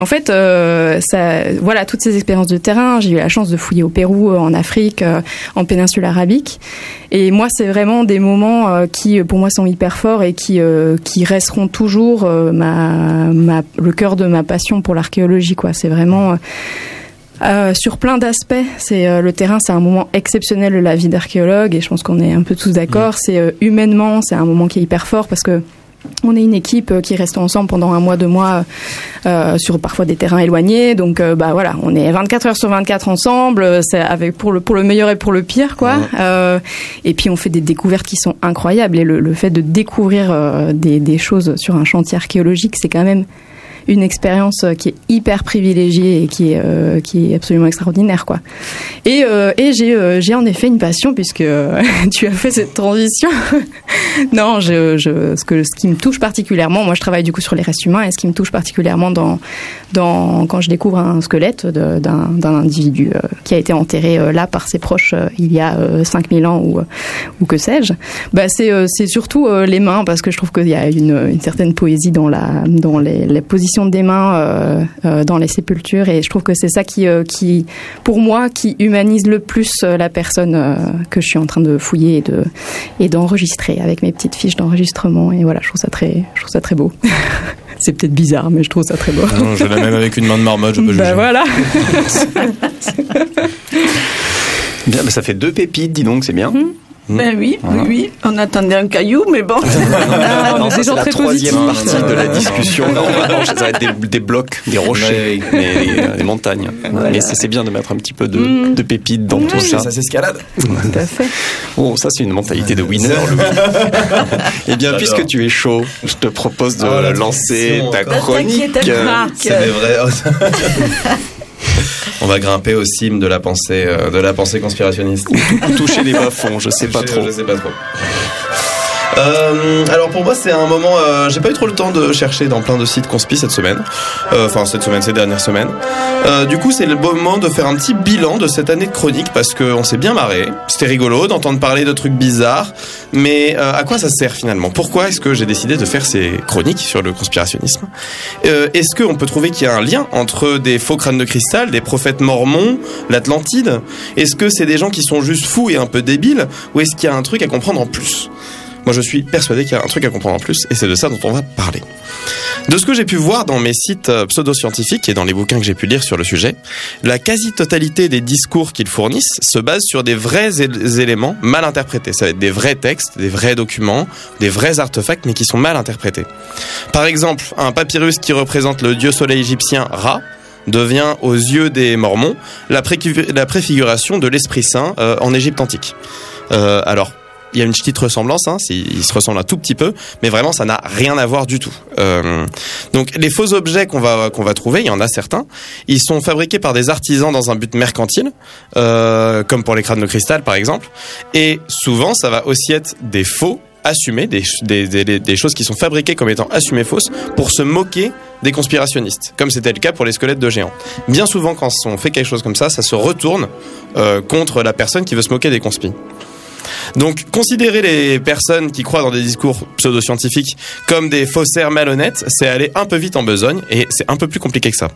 En fait, voilà, toutes ces expériences de terrain, j'ai eu la chance de fouiller au Pérou, en Afrique, en péninsule arabique. Et moi, c'est vraiment des moments qui, pour moi, sont hyper forts et qui resteront toujours le cœur de ma passion pour l'archéologie, quoi. C'est vraiment sur plein d'aspects. Le terrain, c'est un moment exceptionnel de la vie d'archéologue, et je pense qu'on est un peu tous d'accord. C'est humainement, c'est un moment qui est hyper fort parce que on est une équipe qui reste ensemble pendant 1 mois, 2 mois, sur parfois des terrains éloignés. Donc, voilà, on est 24 heures sur 24 ensemble, c'est avec pour le meilleur et pour le pire, quoi. Et puis on fait des découvertes qui sont incroyables. Et le fait de découvrir des choses sur un chantier archéologique, c'est quand même une expérience qui est hyper privilégiée et qui est absolument extraordinaire, quoi. Et j'ai en effet une passion, puisque tu as fait cette transition. Non, ce qui me touche particulièrement, moi je travaille du coup sur les restes humains, et ce qui me touche particulièrement quand je découvre un squelette d'un individu qui a été enterré là par ses proches il y a 5000 ans ou que sais-je, c'est surtout les mains, parce que je trouve qu'il y a une certaine poésie dans les positions des mains dans les sépultures, et je trouve que c'est ça qui pour moi, qui humanise le plus la personne que je suis en train de fouiller et d'enregistrer avec mes petites fiches d'enregistrement. Et voilà, je trouve ça très beau. C'est peut-être bizarre, mais je trouve ça très beau. Non, je l'ai même avec une main de marmotte, je peux juger. Voilà. Bien, ça fait 2 pépites, dis donc, c'est bien. Ben oui, on attendait un caillou, mais bon. Non, c'est la 3e partie de la discussion. Ça va être des blocs, des rochers, des montagnes. Voilà. Mais c'est bien de mettre un petit peu de pépites dans tout ça. Ça s'escalade. Tout à fait. Oh, ça c'est une mentalité de winner. Eh bien, puisque tu es chaud, je te propose de lancer ta chronique. C'est des vrais. On va grimper au cime de la pensée conspirationniste. Ou toucher les bas-fonds, je sais pas trop. Alors pour moi c'est un moment, j'ai pas eu trop le temps de chercher dans plein de sites conspi cette semaine, ces dernières semaines. Du coup c'est le bon moment de faire un petit bilan de cette année de chronique, parce qu'on s'est bien marré, c'était rigolo d'entendre parler de trucs bizarres, mais à quoi ça sert finalement? Pourquoi est-ce que j'ai décidé de faire ces chroniques sur le conspirationnisme? Est-ce qu'on peut trouver qu'il y a un lien entre des faux crânes de cristal, des prophètes mormons, l'Atlantide? Est-ce que c'est des gens qui sont juste fous et un peu débiles, ou est-ce qu'il y a un truc à comprendre en plus? Moi, je suis persuadé qu'il y a un truc à comprendre en plus, et c'est de ça dont on va parler. De ce que j'ai pu voir dans mes sites pseudo-scientifiques et dans les bouquins que j'ai pu lire sur le sujet, la quasi-totalité des discours qu'ils fournissent se base sur des vrais éléments mal interprétés. Ça va être des vrais textes, des vrais documents, des vrais artefacts, mais qui sont mal interprétés. Par exemple, un papyrus qui représente le dieu soleil égyptien Ra devient, aux yeux des Mormons, la préfiguration de l'Esprit Saint en Égypte antique. Alors, il y a une petite ressemblance, ils se ressemblent un tout petit peu, mais vraiment ça n'a rien à voir du tout. Donc les faux objets qu'on va trouver, il y en a certains, ils sont fabriqués par des artisans dans un but mercantile, comme pour les crânes de cristal par exemple, et souvent ça va aussi être des faux assumés, des choses qui sont fabriquées comme étant assumées fausses pour se moquer des conspirationnistes, comme c'était le cas pour les squelettes de géants. Bien souvent quand on fait quelque chose comme ça se retourne contre la personne qui veut se moquer des conspis. Donc, considérer les personnes qui croient dans des discours pseudo-scientifiques comme des faussaires malhonnêtes, c'est aller un peu vite en besogne, et c'est un peu plus compliqué que ça.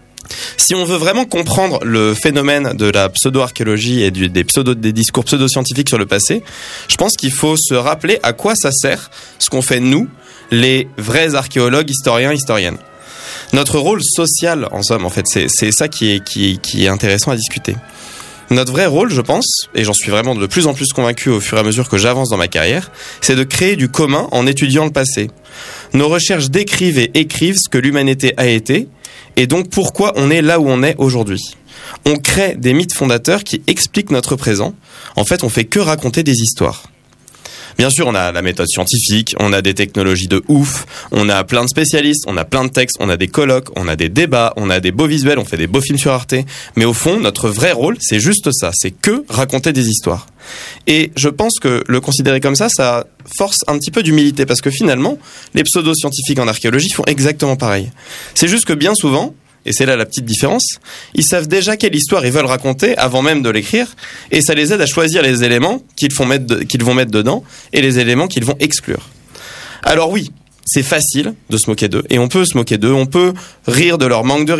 Si on veut vraiment comprendre le phénomène de la pseudo-archéologie et des discours pseudo-scientifiques sur le passé, je pense qu'il faut se rappeler à quoi ça sert ce qu'on fait nous, les vrais archéologues, historiens, historiennes. Notre rôle social, en somme, en fait, c'est ça qui est intéressant à discuter. Notre vrai rôle, je pense, et j'en suis vraiment de plus en plus convaincu au fur et à mesure que j'avance dans ma carrière, c'est de créer du commun en étudiant le passé. Nos recherches décrivent et écrivent ce que l'humanité a été, et donc pourquoi on est là où on est aujourd'hui. On crée des mythes fondateurs qui expliquent notre présent. En fait, on fait que raconter des histoires. Bien sûr, on a la méthode scientifique, on a des technologies de ouf, on a plein de spécialistes, on a plein de textes, on a des colloques, on a des débats, on a des beaux visuels, on fait des beaux films sur Arte. Mais au fond, notre vrai rôle, c'est juste ça, c'est que raconter des histoires. Et je pense que le considérer comme ça force un petit peu d'humilité, parce que finalement, les pseudo-scientifiques en archéologie font exactement pareil. C'est juste que bien souvent, et c'est là la petite différence, ils savent déjà quelle histoire ils veulent raconter avant même de l'écrire, et ça les aide à choisir les éléments qu'ils vont mettre dedans et les éléments qu'ils vont exclure. Alors oui, c'est facile de se moquer d'eux, et on peut se moquer d'eux, on peut rire de leur manque de